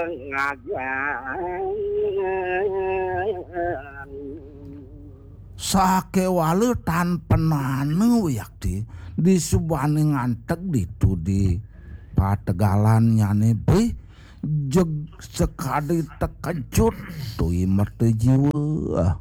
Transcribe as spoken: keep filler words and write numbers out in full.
Sakewale tanpa nanu yakti di subane ngantek ditudi pategalan nyane be jeg sekali terkejut tui mertu jiwa